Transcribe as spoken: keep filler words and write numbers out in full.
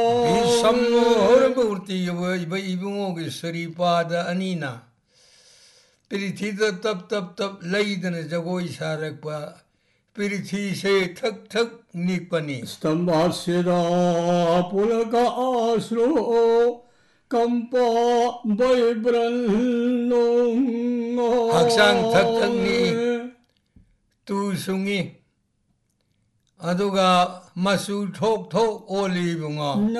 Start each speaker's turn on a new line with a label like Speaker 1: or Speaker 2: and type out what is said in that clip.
Speaker 1: 이 삼로 허르버울티 이거 이거 이붕오기 서리파다 아니나 피리티도 탑탑탑 레이드는 저고이 사락바 피리티세 턱턱 니빠니
Speaker 2: 스탐바세다 폴가 아스로 깜빠 바이브란
Speaker 1: 학상 턱턱니 투숭이 아두가 마수 톡톡 올리붕어